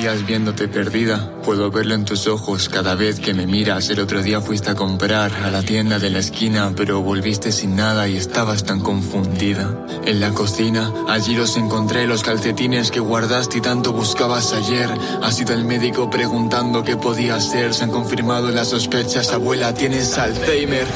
parecías viéndote perdida. Puedo verlo en tus ojos cada vez que me miras. El otro día fuiste a comprar a la tienda de la esquina, pero volviste sin nada y estabas tan confundida. En la cocina, allí los encontré, los calcetines que guardaste y tanto buscabas ayer. Ha sido el médico preguntando qué podía hacer. Se han confirmado las sospechas, abuela, tienes Alzheimer.